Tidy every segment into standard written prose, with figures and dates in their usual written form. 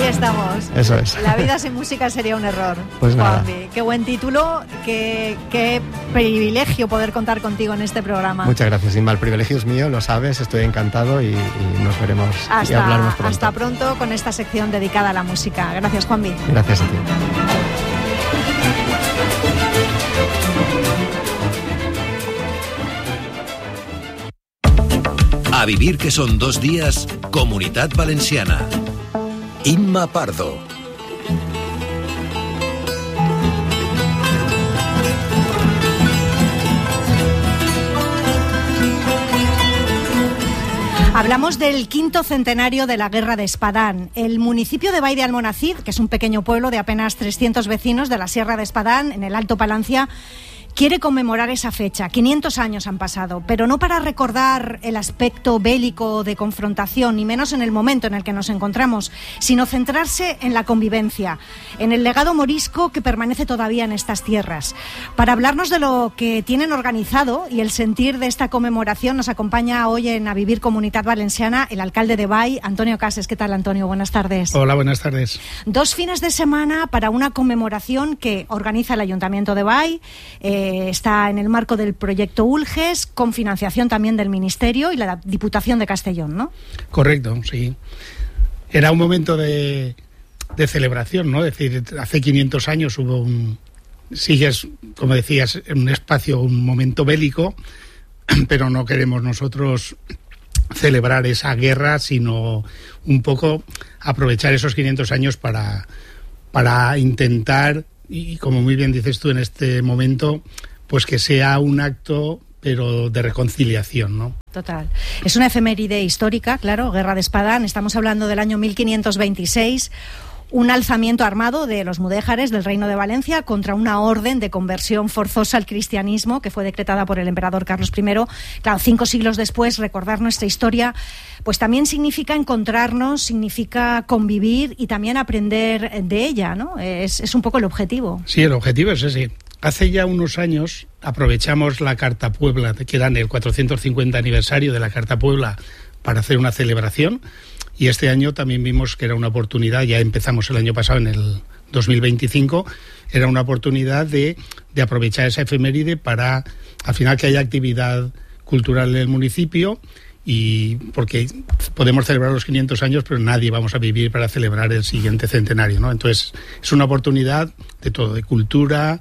Ahí estamos. Eso es. La vida sin música sería un error. Pues nada. Juanvi, qué buen título, qué privilegio poder contar contigo en este programa. Muchas gracias, Inma. El privilegio es mío, lo sabes, estoy encantado y nos veremos y hablaremos pronto. Hasta pronto con esta sección dedicada a la música. Gracias, Juanvi. Gracias a ti. A vivir que son 2 días, Comunitat Valenciana. Inma Pardo. Hablamos del 5º centenario de la Guerra de Espadán. El municipio de Bai de Almonacid, que es un pequeño pueblo de apenas 300 vecinos de la Sierra de Espadán, en el Alto Palancia, quiere conmemorar esa fecha. 500 años han pasado, pero no para recordar el aspecto bélico de confrontación, ni menos en el momento en el que nos encontramos, sino centrarse en la convivencia, en el legado morisco que permanece todavía en estas tierras. Para hablarnos de lo que tienen organizado y el sentir de esta conmemoración, nos acompaña hoy en A Vivir Comunitat Valenciana el alcalde de Bai, Antonio Cases. ¿Qué tal, Antonio? Buenas tardes. Hola, buenas tardes. 2 fines de semana para una conmemoración que organiza el Ayuntamiento de Bai. Está en el marco del proyecto Ulges, con financiación también del Ministerio y la Diputación de Castellón, ¿no? Correcto, sí. Era un momento de celebración, ¿no? Es decir, hace 500 años hubo sigues, como decías, en un espacio, un momento bélico, pero no queremos nosotros celebrar esa guerra, sino un poco aprovechar esos 500 años para intentar, y como muy bien dices tú en este momento, pues que sea un acto, pero de reconciliación, ¿no? Total. Es una efeméride histórica, claro, Guerra de Espadán. Estamos hablando del año 1526, un alzamiento armado de los mudéjares del Reino de Valencia contra una orden de conversión forzosa al cristianismo que fue decretada por el emperador Carlos I. Claro, 5 siglos después, recordar nuestra historia, pues también significa encontrarnos, significa convivir y también aprender de ella, ¿no? Es un poco el objetivo. Sí, el objetivo es ese. Hace ya unos años aprovechamos la Carta Puebla, que era el 450 aniversario de la Carta Puebla, para hacer una celebración. Y este año también vimos que era una oportunidad, ya empezamos el año pasado, en el 2025, era una oportunidad de aprovechar esa efeméride para, al final, que haya actividad cultural en el municipio, y porque podemos celebrar los 500 años, pero nadie vamos a vivir para celebrar el siguiente centenario, ¿no? Entonces, es una oportunidad de todo, de cultura,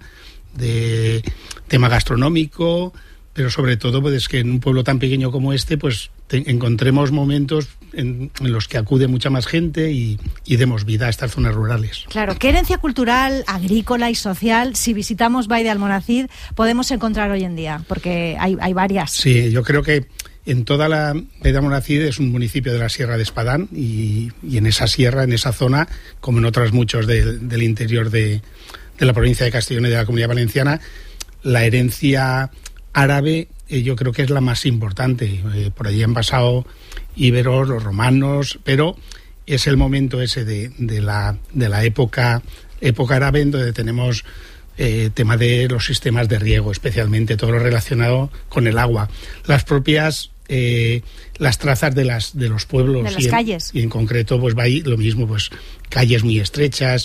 de tema gastronómico, pero sobre todo pues que en un pueblo tan pequeño como este pues encontremos momentos en los que acude mucha más gente y demos vida a estas zonas rurales. Claro, ¿qué herencia cultural, agrícola y social, si visitamos Bai de Almonacid, podemos encontrar hoy en día? Porque hay varias. Sí, yo creo que en toda la Bai de Almonacid es un municipio de la Sierra de Espadán y en esa sierra, en esa zona, como en otras muchos del interior de la provincia de Castellón y de la Comunidad Valenciana, la herencia árabe yo creo que es la más importante. Por allí han pasado íberos, los romanos, pero es el momento ese de la época árabe, en donde tenemos tema de los sistemas de riego, especialmente todo lo relacionado con el agua. Las propias las trazas de los pueblos, de las calles, y en concreto pues va ahí lo mismo, pues calles muy estrechas,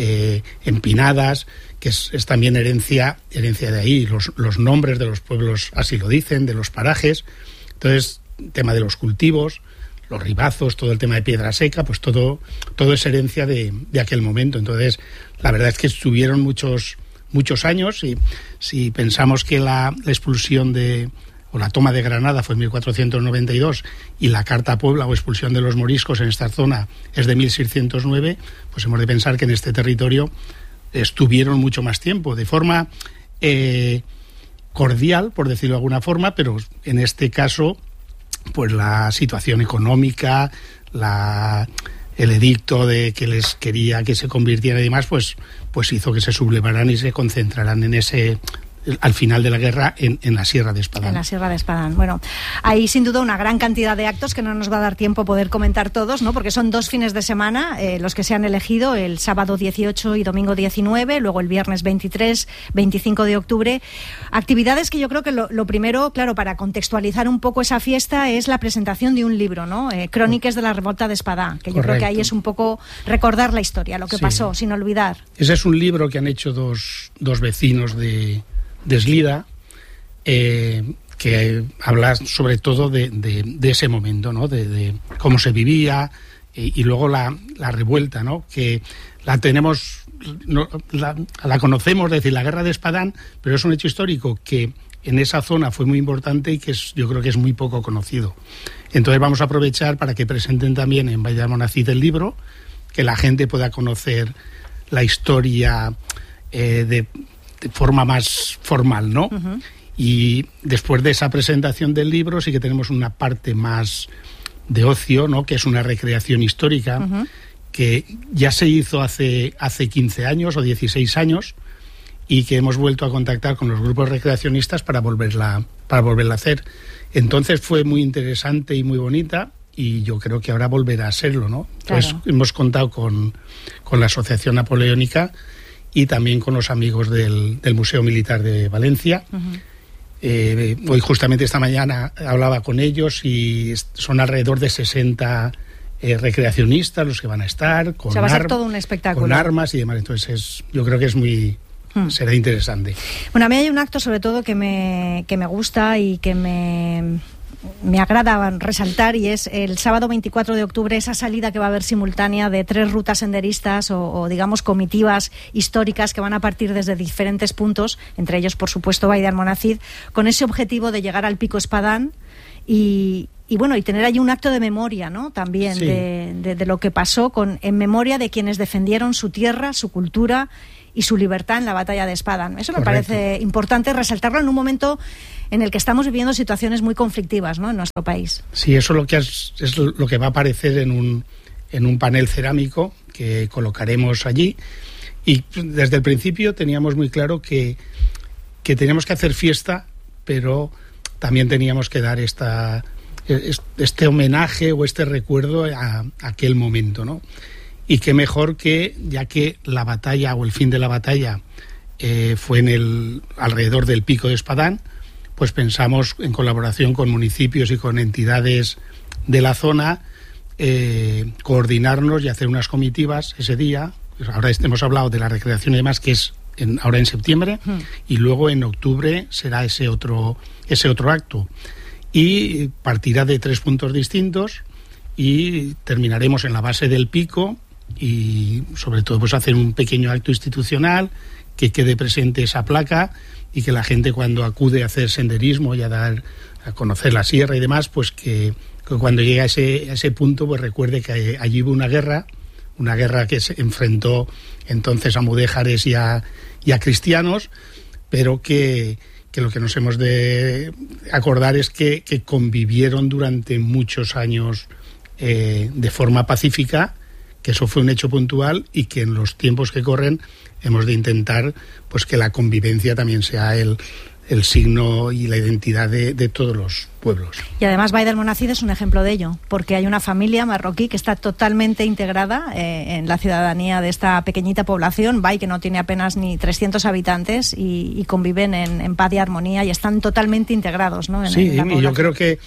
empinadas, que es también herencia de ahí. Los nombres de los pueblos así lo dicen, de los parajes. Entonces, tema de los cultivos, los ribazos, todo el tema de piedra seca, pues todo es herencia de aquel momento. Entonces, la verdad es que estuvieron muchos años, y si pensamos que la expulsión o la toma de Granada fue en 1492 y la Carta Puebla o expulsión de los moriscos en esta zona es de 1609, pues hemos de pensar que en este territorio estuvieron mucho más tiempo, de forma cordial, por decirlo de alguna forma, pero en este caso, pues la situación económica, el edicto de que les quería que se convirtieran y demás, pues hizo que se sublevaran y se concentraran en al final de la guerra en la Sierra de Espadán. En la Sierra de Espadán. Bueno, hay sin duda una gran cantidad de actos que no nos va a dar tiempo poder comentar todos, ¿no? Porque son 2 fines de semana los que se han elegido, el sábado 18 y domingo 19, luego el viernes 23, 25 de octubre. Actividades que yo creo que lo primero, claro, para contextualizar un poco esa fiesta es la presentación de un libro, ¿no? Crónicas de la Revolta de Espadán, que yo creo que ahí es un poco recordar la historia, lo que pasó, sin olvidar. Ese es un libro que han hecho dos vecinos de Eslida, que habla sobre todo de ese momento, ¿no? De cómo se vivía y luego la revuelta, ¿no? Que la tenemos, la conocemos, es decir, la guerra de Espadán, pero es un hecho histórico que en esa zona fue muy importante y que yo creo que es muy poco conocido. Entonces vamos a aprovechar para que presenten también en Vall d'Almonacid el libro, que la gente pueda conocer la historia de forma más formal, ¿no? Uh-huh. Y después de esa presentación del libro sí que tenemos una parte más de ocio, ¿no? Que es una recreación histórica, uh-huh, que ya se hizo hace 15 años o 16 años y que hemos vuelto a contactar con los grupos recreacionistas para volverla a hacer. Entonces fue muy interesante y muy bonita y yo creo que ahora volverá a serlo, ¿no? Claro. Entonces hemos contado con la Asociación Napoleónica y también con los amigos del Museo Militar de Valencia. Uh-huh. Hoy justamente esta mañana hablaba con ellos y son alrededor de 60 recreacionistas los que van a estar, con, va a ser todo un espectáculo, con armas y demás. Entonces yo creo que es muy... será interesante. Bueno, a mí hay un acto sobre todo que me gusta y que me agrada resaltar, y es el sábado 24 de octubre, esa salida que va a haber simultánea de 3 rutas senderistas o digamos comitivas históricas que van a partir desde diferentes puntos, entre ellos por supuesto Vall d'Almonacid, con ese objetivo de llegar al Pico Espadán y bueno, y tener allí un acto de memoria, ¿no? También sí, de lo que pasó, en memoria de quienes defendieron su tierra, su cultura y su libertad en la batalla de Espadán. Eso me parece importante resaltarlo en un momento en el que estamos viviendo situaciones muy conflictivas, ¿no? En nuestro país. Sí, eso es lo que va a aparecer en un panel cerámico que colocaremos allí. Y desde el principio teníamos muy claro que teníamos que hacer fiesta, pero también teníamos que dar este homenaje o este recuerdo a aquel momento, ¿no? Y qué mejor que, ya que la batalla o el fin de la batalla fue alrededor del Pico de Espadán, pues pensamos en colaboración con municipios y con entidades de la zona, coordinarnos y hacer unas comitivas ese día. Pues ahora hemos hablado de la recreación y demás, que es ahora en septiembre, y luego en octubre será ese otro acto. Y partirá de 3 puntos distintos y terminaremos en la base del pico y sobre todo pues hacer un pequeño acto institucional, que quede presente esa placa y que la gente cuando acude a hacer senderismo y a conocer la sierra y demás, pues que cuando llegue a ese punto pues recuerde que allí hubo una guerra que se enfrentó entonces a mudéjares y a cristianos, pero que lo que nos hemos de acordar es que convivieron durante muchos años de forma pacífica, que eso fue un hecho puntual y que en los tiempos que corren hemos de intentar pues que la convivencia también sea el signo y la identidad de todos los pueblos. Y además Vall d'Almonacid es un ejemplo de ello, porque hay una familia marroquí que está totalmente integrada en la ciudadanía de esta pequeñita población, Vall, que no tiene apenas ni 300 habitantes y conviven en paz y armonía y están totalmente integrados, ¿no? Sí, y yo creo que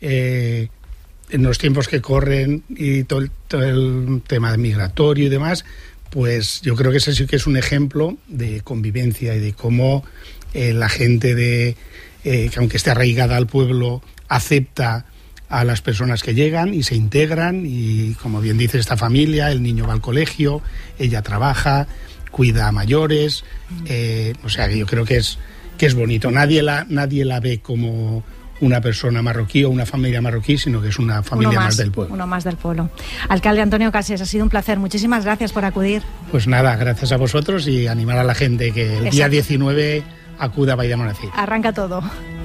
en los tiempos que corren y todo el tema migratorio y demás, pues yo creo que ese sí que es un ejemplo de convivencia y de cómo la gente que aunque esté arraigada al pueblo acepta a las personas que llegan y se integran y, como bien dice, esta familia, el niño va al colegio, ella trabaja, cuida a mayores, o sea que yo creo que es bonito. Nadie la ve como una persona marroquí o una familia marroquí, sino que es una familia más del pueblo. Uno más del pueblo. Alcalde Antonio Cases, ha sido un placer. Muchísimas gracias por acudir. Pues nada, gracias a vosotros y animar a la gente que el día 19 acuda a Vall d'Almonacid. Arranca todo.